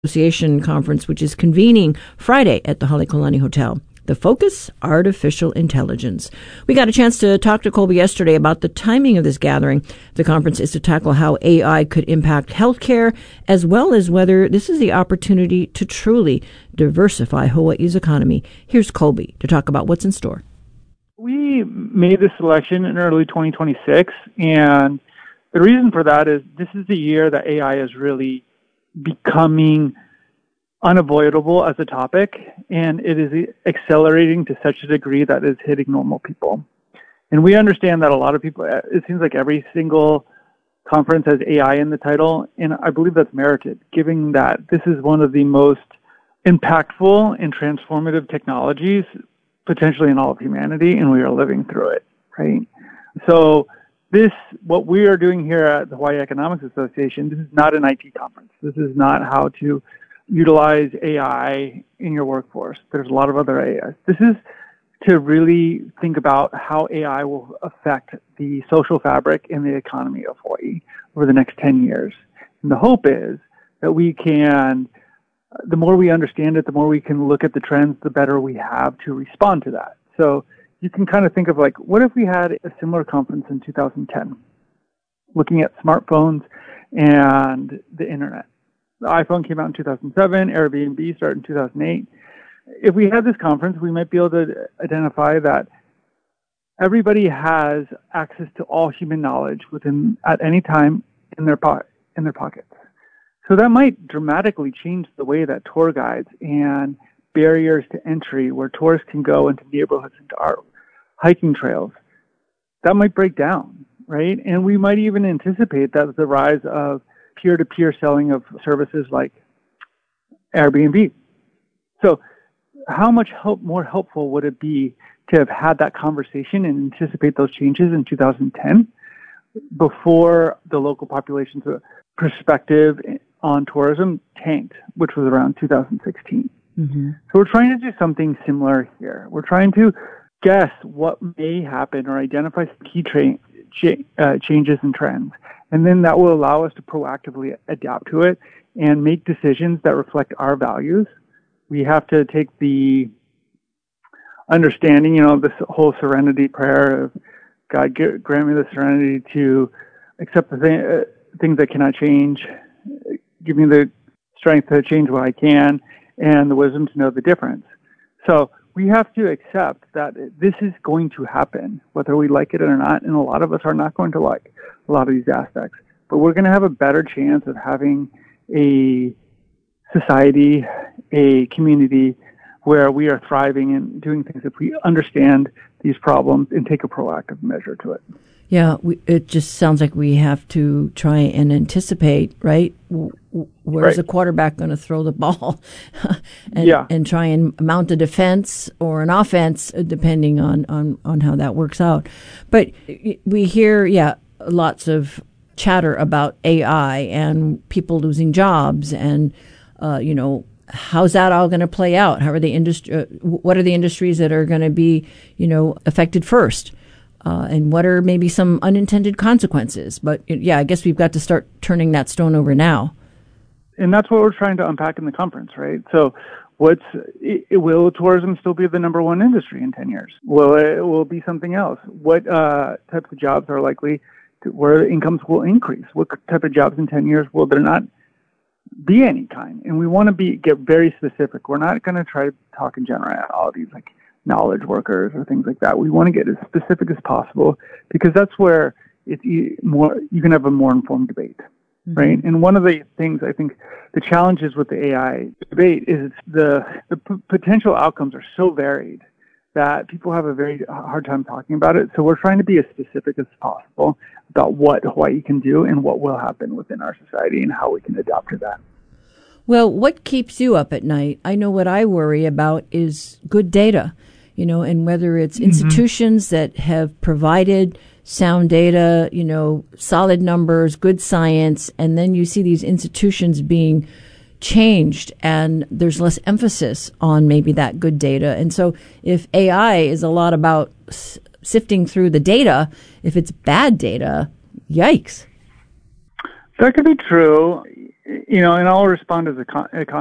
Association conference, which is convening Friday at the Halekulani Hotel. The focus, artificial intelligence. We got a chance to talk to Colby yesterday about the timing of this gathering. The conference is to tackle how AI could impact healthcare, as well as whether this is the opportunity to truly diversify Hawaii's economy. Here's Colby to talk about what's in store. We made this selection in early 2026, and the reason for that is this is the year that AI is really becoming unavoidable as a topic, and it is accelerating to such a degree that it's hitting normal people. And we understand that a lot of people, it seems like every single conference has AI in the title, and I believe that's merited, given that this is one of the most impactful and transformative technologies potentially in all of humanity, and we are living through it, right? So what we are doing here at the Hawaii Economics Association, this is not an IT conference. This is not how to utilize AI in your workforce. There's a lot of other AIs. This is to really think about how AI will affect the social fabric and the economy of Hawaii over the next 10 years. And the hope is that the more we understand it, the more we can look at the trends, the better we have to respond to that. So you can kind of think of like, what if we had a similar conference in 2010, looking at smartphones and the internet? The iPhone came out in 2007, Airbnb started in 2008. If we had this conference, we might be able to identify that everybody has access to all human knowledge at any time in their pockets. So that might dramatically change the way that tour guides and barriers to entry, where tourists can go into neighborhoods, into our hiking trails, that might break down, right? And we might even anticipate that the rise of peer-to-peer selling of services like Airbnb. So how much more helpful would it be to have had that conversation and anticipate those changes in 2010 before the local population's perspective on tourism tanked, which was around 2016. Mm-hmm. So we're trying to do something similar here. We're trying to guess what may happen or identify key changes and trends. And then that will allow us to proactively adapt to it and make decisions that reflect our values. We have to take the understanding, this whole serenity prayer of God, grant me the serenity to accept the things that cannot change, give me the strength to change what I can, and the wisdom to know the difference. So we have to accept that this is going to happen, whether we like it or not, and a lot of us are not going to like a lot of these aspects. But we're going to have a better chance of having a society, a community where we are thriving and doing things if we understand these problems and take a proactive measure to it. Yeah, it just sounds like we have to try and anticipate, right? Where's the quarterback going to throw the ball and try and mount a defense or an offense, depending on how that works out. But we hear, lots of chatter about AI and people losing jobs and, how's that all going to play out? How are what are the industries that are going to be, affected first? And what are maybe some unintended consequences? But I guess we've got to start turning that stone over now. And that's what we're trying to unpack in the conference, right? So will tourism still be the number one industry in 10 years? Will it be something else? What types of jobs are likely where incomes will increase? What type of jobs in 10 years will there not be any kind? And we want to get very specific. We're not going to try to talk in generalities like knowledge workers or things like that. We want to get as specific as possible because that's where it's more. You can have a more informed debate, mm-hmm. right? And one of the things I think the challenges with the AI debate is the potential outcomes are so varied that people have a very hard time talking about it. So we're trying to be as specific as possible about what Hawaii can do and what will happen within our society and how we can adapt to that. Well, what keeps you up at night? I know what I worry about is good data, and whether it's mm-hmm. institutions that have provided sound data, solid numbers, good science, and then you see these institutions being changed and there's less emphasis on maybe that good data. And so if AI is a lot about sifting through the data, if it's bad data, yikes. That could be true. and I'll respond as a